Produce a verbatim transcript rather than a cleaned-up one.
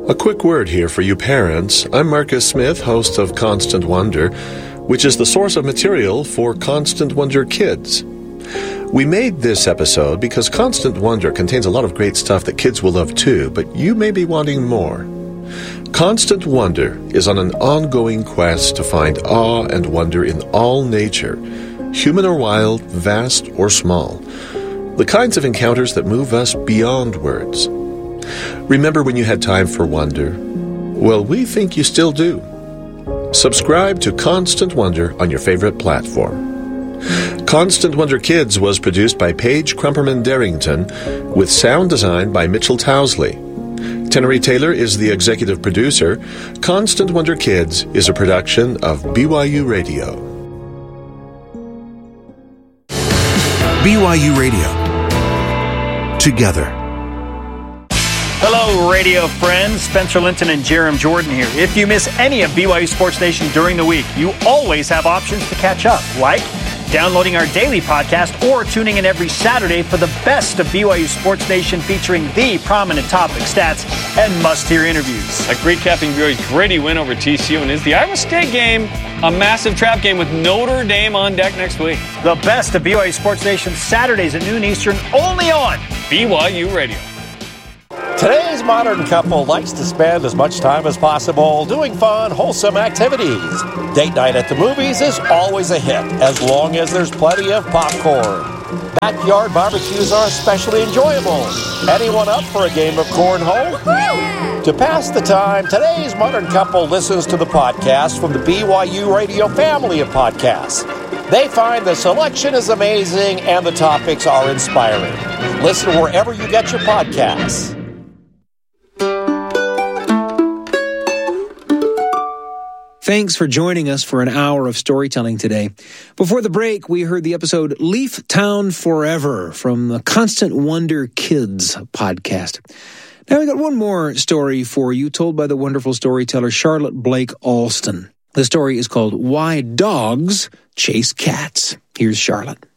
A quick word here for you parents. I'm Marcus Smith, host of Constant Wonder, which is the source of material for Constant Wonder Kids. We made this episode because Constant Wonder contains a lot of great stuff that kids will love too, but you may be wanting more. Constant Wonder is on an ongoing quest to find awe and wonder in all nature, human or wild, vast or small. The kinds of encounters that move us beyond words. Remember when you had time for wonder? Well, we think you still do. Subscribe to Constant Wonder on your favorite platform. Constant Wonder Kids was produced by Paige Crumperman Darrington with sound design by Mitchell Towsley. Tenery Taylor is the executive producer. Constant Wonder Kids is a production of B Y U Radio. B Y U Radio. Together. Hello, radio friends. Spencer Linton and Jerem Jordan here. If you miss any of B Y U Sports Nation during the week, you always have options to catch up, like downloading our daily podcast or tuning in every Saturday for the best of B Y U Sports Nation featuring the prominent topic, stats, and must-hear interviews. Like recapping B Y U's gritty win over T C U, and is the Iowa State game a massive trap game with Notre Dame on deck next week? The best of B Y U Sports Nation Saturdays at noon Eastern, only on B Y U Radio. Today's modern couple likes to spend as much time as possible doing fun, wholesome activities. Date night at the movies is always a hit, as long as there's plenty of popcorn. Backyard barbecues are especially enjoyable. Anyone up for a game of cornhole? To pass the time, today's modern couple listens to the podcast from the B Y U Radio family of podcasts. They find the selection is amazing and the topics are inspiring. Listen wherever you get your podcasts. Thanks for joining us for an hour of storytelling today. Before the break, we heard the episode Leaf Town Forever from the Constant Wonder Kids podcast. Now we got one more story for you, told by the wonderful storyteller Charlotte Blake Alston. The story is called Why Dogs Chase Cats. Here's Charlotte.